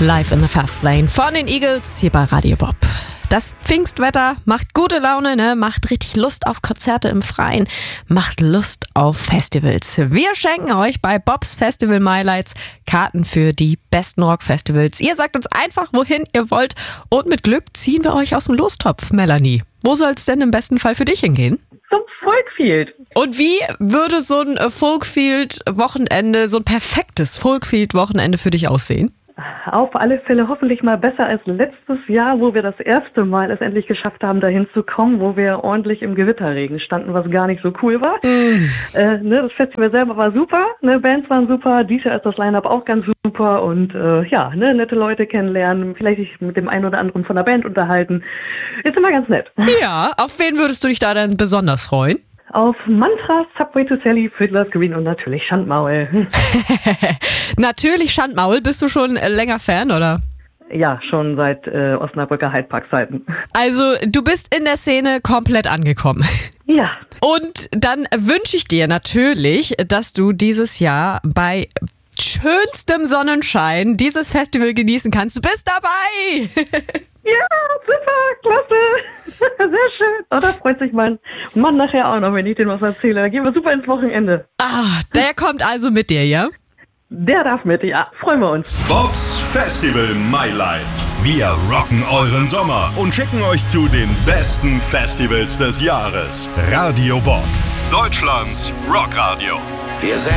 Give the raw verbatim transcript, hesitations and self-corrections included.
Live in the Fast Lane von den Eagles hier bei Radio Bob. Das Pfingstwetter macht gute Laune, ne? Macht richtig Lust auf Konzerte im Freien, macht Lust auf Festivals. Wir schenken euch bei Bobs Festival Highlights Karten für die besten Rockfestivals. Ihr sagt uns einfach, wohin ihr wollt und mit Glück ziehen wir euch aus dem Lostopf, Melanie. Wo soll es denn im besten Fall für dich hingehen? Zum Folkfield. Und wie würde so ein Folkfield-Wochenende, so ein perfektes Folkfield-Wochenende für dich aussehen? Auf alle Fälle hoffentlich mal besser als letztes Jahr, wo wir das erste Mal es endlich geschafft haben, dahin zu kommen, wo wir ordentlich im Gewitterregen standen, was gar nicht so cool war. Mm. Äh, ne, das Festival selber war super, ne, Bands waren super, dieses Jahr ist das Line-Up auch ganz super und äh, ja, ne, nette Leute kennenlernen, vielleicht sich mit dem einen oder anderen von der Band unterhalten. Ist immer ganz nett. Ja, auf wen würdest du dich da dann besonders freuen? Auf Mantra, Subway to Sally, Fiddler's Green und natürlich Schandmaul. Natürlich Schandmaul. Bist du schon länger Fan, oder? Ja, schon seit äh, Osnabrücker Heidpark-Zeiten. Also du bist in der Szene komplett angekommen. Ja. Und dann wünsche ich dir natürlich, dass du dieses Jahr bei schönstem Sonnenschein dieses Festival genießen kannst. Du bist dabei! Ja, super, klasse, sehr schön. Oh, da freut sich mein Mann nachher auch noch, wenn ich dem was erzähle. Da gehen wir super ins Wochenende. Ah, der kommt also mit dir, ja? Der darf mit, ja, freuen wir uns. Bobs Festival Highlights. Wir rocken euren Sommer und schicken euch zu den besten Festivals des Jahres. Radio Bob, Deutschlands Rockradio. Wir sind